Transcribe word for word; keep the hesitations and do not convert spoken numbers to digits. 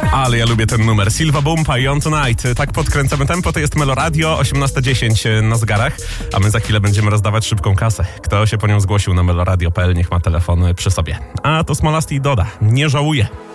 Ale ja lubię ten numer. Silva Bumpa i On Tonight. Tak podkręcamy tempo, to jest Meloradio, osiemnasta dziesięć na zegarach, a my za chwilę będziemy rozdawać szybką kasę. Kto się po nią zgłosił na meloradio kropka p l, niech ma telefon przy sobie. A to Smolasty i Doda. Nie żałuję.